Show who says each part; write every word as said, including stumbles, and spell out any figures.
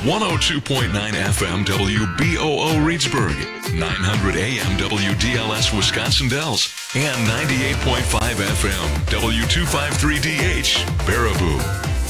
Speaker 1: one oh two point nine F M W B O O Reedsburg, nine hundred A M W D L S Wisconsin Dells, and ninety-eight point five F M W two fifty-three D H Baraboo.